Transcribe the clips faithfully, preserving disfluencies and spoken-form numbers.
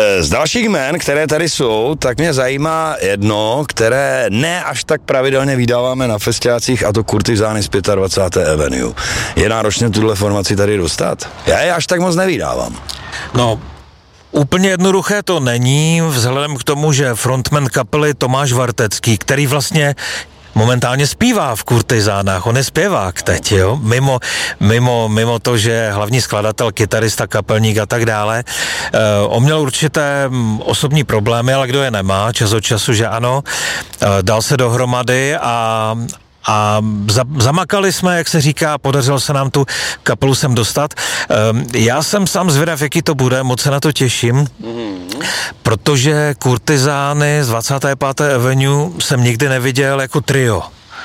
Z dalších jmén, které tady jsou, tak mě zajímá jedno, které ne až tak pravidelně vydáváme na festiácích, a to Kurtizány z dvacáté páté Avenue. Je náročné tuhle formaci tady dostat? Já je až tak moc nevydávám. No, úplně jednoduché to není, vzhledem k tomu, že frontman kapely Tomáš Vartecký, který vlastně momentálně zpívá v Kurtizánách, on je zpěvák teď, jo, mimo, mimo, mimo to, že je hlavní skladatel, kytarista, kapelník a tak dále. E, on měl určité osobní problémy, ale kdo je nemá, čas od času, že ano, e, dal se dohromady a A za, zamakali jsme, jak se říká, podařilo se nám tu kapelu sem dostat. Um, já jsem sám zvědav, jaký to bude, moc se na to těším, mm-hmm. protože Kurtizány z dvacáté páté Avenue jsem nikdy neviděl jako trio.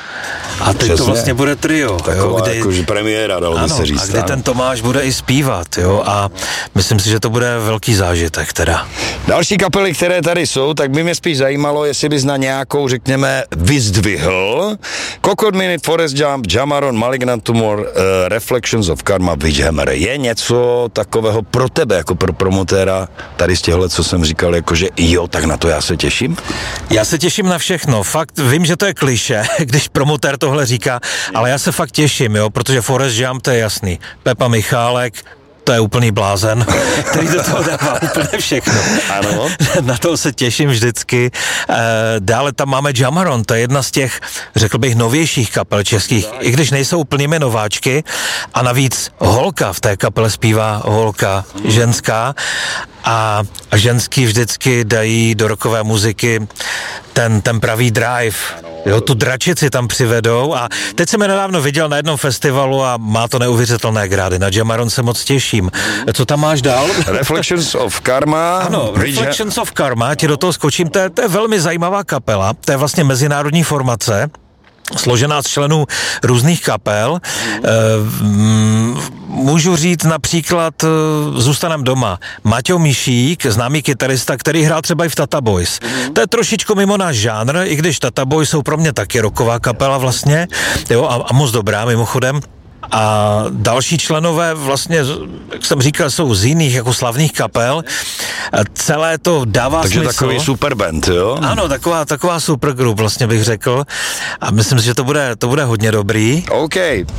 A teď to vlastně bude trio. Taková jo, kdy, jakože premiéra, dalo by se říct. A kdy ten Tomáš bude i zpívat, jo, a myslím si, že to bude velký zážitek teda. Další kapely, které tady jsou, tak by mě spíš zajímalo, jestli bys na nějakou, řekněme, vyzdvihl. Cocktail Minute, Forest Jump, Jamaron, Malignant Tumor, uh, Reflections of Karma, Witchhammer. Je něco takového pro tebe, jako pro promotéra, tady z těchhle, co jsem říkal, jakože jo, tak na to já se těším? Já se těším na všechno. Fakt vím, že to je klišé, když promotér tohle říká, ale já se fakt těším, jo, protože Forest Jump, to je jasný. Pepa Michálek, to je úplný blázen, který do toho dává úplně všechno. Ano. Na to se těším vždycky. E, dále tam máme Jamaron, to je jedna z těch, řekl bych, novějších kapel českých, i když nejsou úplnými nováčky. A navíc holka v té kapele zpívá holka, ženská. A, a ženský vždycky dají do rockové muziky ten, ten pravý drive. Jo, tu dračici tam přivedou a teď jsem je nedávno viděl na jednom festivalu a má to neuvěřitelné grády. Na Jamaron se moc těším. Co tam máš dál? Reflections of Karma. Ano, Reflections of Karma, ti do toho skočím, to je, to je velmi zajímavá kapela, to je vlastně mezinárodní formace, složená z členů různých kapel. E, můžu říct například, zůstanem doma, Maťo Mišík, známý kytarista, který hrál třeba i v Tata Boys. To je trošičku mimo náš žánr, i když Tata Boys jsou pro mě taky rocková kapela vlastně, jo, a, a moc dobrá mimochodem. A další členové vlastně, jak jsem říkal, jsou z jiných jako slavných kapel. Celé to dává Takže smysl. Takže takový superband, jo? Ano, taková, taková supergroup vlastně bych řekl. A myslím si, že to bude, to bude hodně dobrý. OK.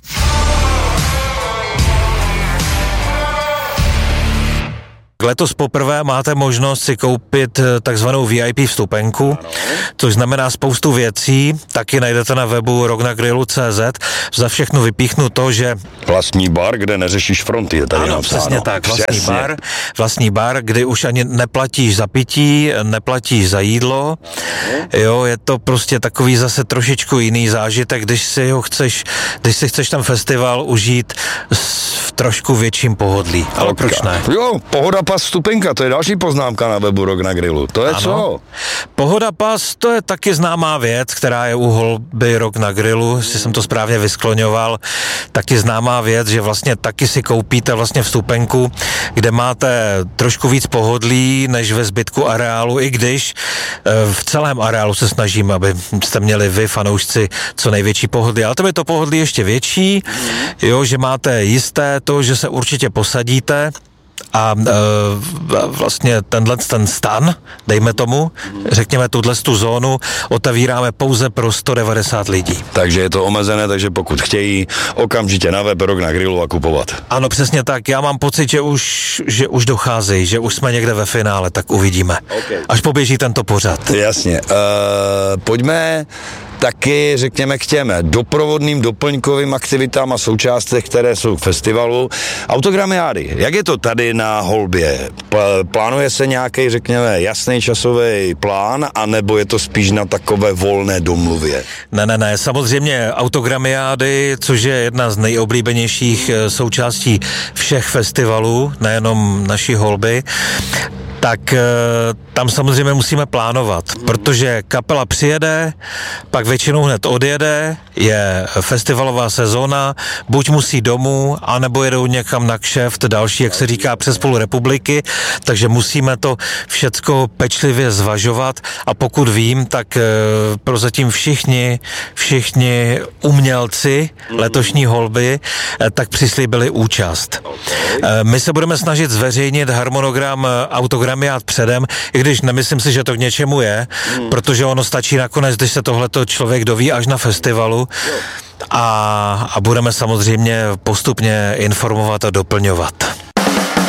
Letos poprvé máte možnost si koupit takzvanou V I P vstupenku, což znamená spoustu věcí, taky najdete na webu rock na grilu tečka cé zet. Za všechno vypíchnu to, že... Vlastní bar, kde neřešíš fronty, je tady ano, napsáno. Přesně tak, vlastní přesně. bar, vlastní bar, kdy už ani neplatíš za pití, neplatíš za jídlo, jo, je to prostě takový zase trošičku jiný zážitek, když si ho chceš, když si chceš ten festival užít v trošku větším pohodlí, ale Holka. Proč ne? Jo, Pohoda Pas vstupenka, to je další poznámka na webu Rock na grilu, to je ano. Co? Pohoda Pas, to je taky známá věc, která je u holby Rock na grilu, jestli jsem to správně vyskloňoval, taky známá věc, že vlastně taky si koupíte vlastně vstupenku, kde máte trošku víc pohodlí, než ve zbytku areálu, i když v celém areálu se snažím, aby jste měli vy, fanoušci, co největší pohodlí, ale to je to pohodlí ještě větší, jo, že máte jisté to, že se určitě posadíte, a e, vlastně tenhle ten stan, dejme tomu, řekněme tuhle tu zónu, otevíráme pouze pro sto devadesát lidí. Takže je to omezené, takže pokud chtějí, okamžitě na web Rock na grilu a kupovat. Ano, přesně tak. Já mám pocit, že už, že už dochází, že už jsme někde ve finále, tak uvidíme. Okay. Až poběží tento pořad. Jasně. E, pojďme taky, řekněme, k těm doprovodným, doplňkovým aktivitám a součástech, které jsou k festivalu. Autogramiády. Jak je to tady na Holbě? Plánuje se nějaký, řekněme, jasný časový plán, anebo je to spíš na takové volné domluvě? Ne, ne, ne. Samozřejmě autogramiády, což je jedna z nejoblíbenějších součástí všech festivalů, nejenom naší Holby, tak tam samozřejmě musíme plánovat, protože kapela přijede, pak většinou hned odjede, je festivalová sezóna, buď musí domů, anebo jedou někam na kšeft, další, jak se říká, přes půl republiky, takže musíme to všecko pečlivě zvažovat a pokud vím, tak e, prozatím všichni, všichni umělci letošní holby, e, tak přislíbili účast. E, my se budeme snažit zveřejnit harmonogram Autogramiád předem, i když nemyslím si, že to k něčemu je, protože ono stačí nakonec, když se tohleto člověk doví až na festivalu a, a budeme samozřejmě postupně informovat a doplňovat.